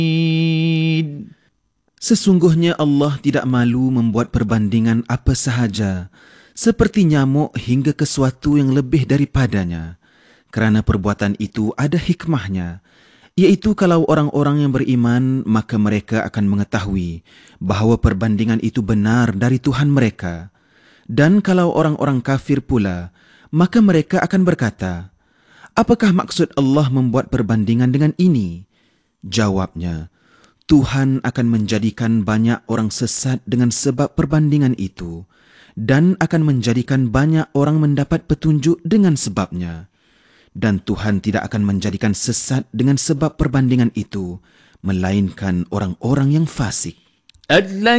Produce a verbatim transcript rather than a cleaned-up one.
Sesungguhnya Allah tidak malu membuat perbandingan apa sahaja, seperti nyamuk hingga ke sesuatu yang lebih daripadanya. Kerana perbuatan itu ada hikmahnya, iaitu kalau orang-orang yang beriman, maka mereka akan mengetahui bahawa perbandingan itu benar dari Tuhan mereka. Dan kalau orang-orang kafir pula, maka mereka akan berkata, apakah maksud Allah membuat perbandingan dengan ini? Jawabnya, Tuhan akan menjadikan banyak orang sesat dengan sebab perbandingan itu, dan akan menjadikan banyak orang mendapat petunjuk dengan sebabnya. Dan Tuhan tidak akan menjadikan sesat dengan sebab perbandingan itu, melainkan orang-orang yang fasik.